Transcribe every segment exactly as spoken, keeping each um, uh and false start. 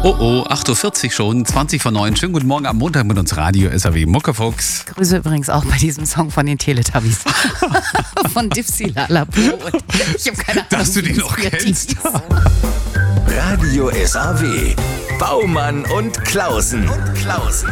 Oh oh, acht Uhr vierzig schon, zwanzig vor neun. Schönen guten Morgen am Montag mit uns Radio S A W Muckefuchs. Grüße übrigens auch bei diesem Song von den Teletubbies. Von Dipsy Lalapo. Ich habe keine Ahnung, dass du den noch wie es kennst. hieß. Radio S A W. Baumann und Klausen. Und Klausen.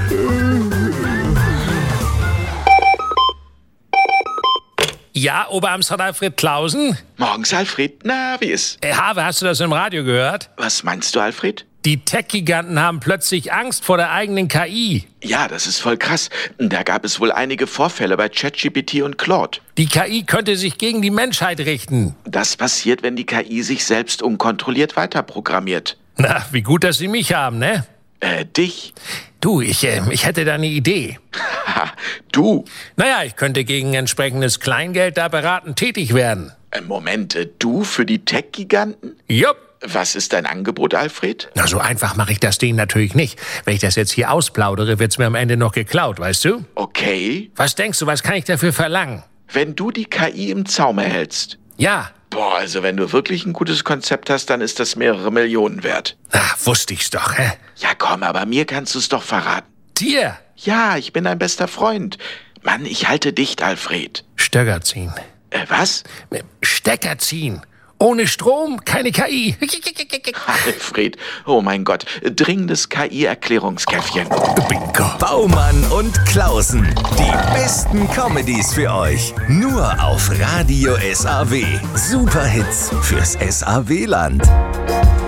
Ja, Oberamtsrat Alfred Klausen? Morgens, Alfred. Na, wie ist? Äh, Habe, hast du das im Radio gehört? Was meinst du, Alfred? Die Tech-Giganten haben plötzlich Angst vor der eigenen K I. Ja, das ist voll krass. Da gab es wohl einige Vorfälle bei ChatGPT und Claude. Die K I könnte sich gegen die Menschheit richten. Das passiert, wenn die K I sich selbst unkontrolliert weiterprogrammiert. Na, wie gut, dass sie mich haben, ne? Äh, dich? Du, ich, äh, ich hätte da eine Idee. Haha, du? Naja, ich könnte gegen entsprechendes Kleingeld da beratend tätig werden. Äh, Moment, äh, du für die Tech-Giganten? Jupp. Was ist dein Angebot, Alfred? Na, so einfach mache ich das denen natürlich nicht. Wenn ich das jetzt hier ausplaudere, wird's mir am Ende noch geklaut, weißt du? Okay. Was denkst du, was kann ich dafür verlangen? Wenn du die K I im Zaum erhältst. Ja. Boah, also wenn du wirklich ein gutes Konzept hast, dann ist das mehrere Millionen wert. Ach, wusste ich's doch, hä? Ja komm, aber mir kannst du es doch verraten. Dir? Ja, ich bin dein bester Freund. Mann, ich halte dicht, Alfred. Stecker ziehen. Äh, was? Stecker ziehen. Ohne Strom, keine K I. Alfred, oh mein Gott, dringendes K I-Erklärungskäffchen. Bingo. Baumann und Klausen. Die besten Comedies für euch. Nur auf Radio S A W. Superhits fürs S A W-Land.